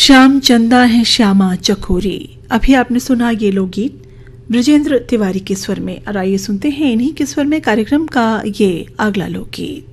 श्याम चंदा है श्यामा चकोरी। अभी आपने सुना ये लोकगीत ब्रजेंद्र तिवारी के स्वर में। और आइए सुनते हैं इन्हीं के स्वर में कार्यक्रम का ये अगला लोकगीत।